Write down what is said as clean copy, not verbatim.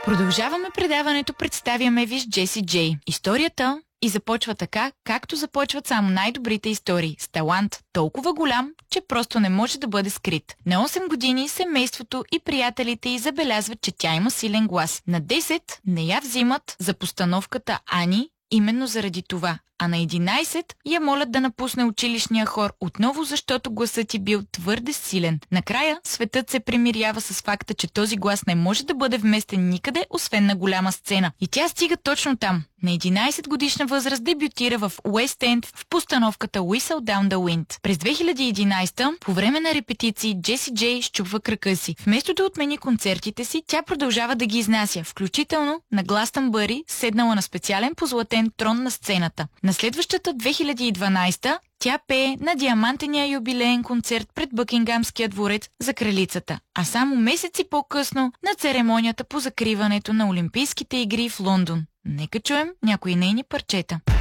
Продължаваме предаването "Представяме ви" с Джеси Джей. Историята и започва така, както започват само най-добрите истории, с талант толкова голям, че просто не може да бъде скрит. На 8 години семейството и приятелите й забелязват, че тя има силен глас. На 10 не я взимат за постановката Ани, именно заради това. А на 11 я молят да напусне училищния хор, отново защото гласът й бил твърде силен. Накрая светът се примирява с факта, че този глас не може да бъде вместен никъде, освен на голяма сцена. И тя стига точно там. На 11 годишна възраст дебютира в Уест Енд в постановката Whistle Down the Wind. През 2011, по време на репетиции, Джеси Джей счупва крака си. Вместо да отмени концертите си, тя продължава да ги изнася, включително на Гластънбъри, седнала на специален позлатен трон на сцената. На следващата 2012 тя пее на диамантения юбилеен концерт пред Бъкингамския дворец за кралицата, а само месеци по-късно на церемонията по закриването на Олимпийските игри в Лондон. Нека чуем някои нейни парчета.